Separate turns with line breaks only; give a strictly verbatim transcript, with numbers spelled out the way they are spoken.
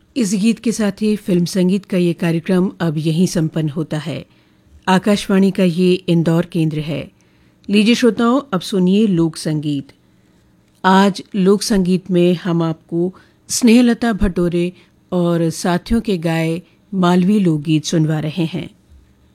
इस गीत के साथ ही फिल्म संगीत का ये कार्यक्रम अब यहीं संपन्न होता है। आकाशवाणी का ये इंदौर केंद्र है। लीजिए श्रोताओं, अब सुनिए लोक संगीत। आज लोक संगीत में हम आपको स्नेहलता भटोरे और साथियों के गाए मालवी लोकगीत सुनवा रहे हैं।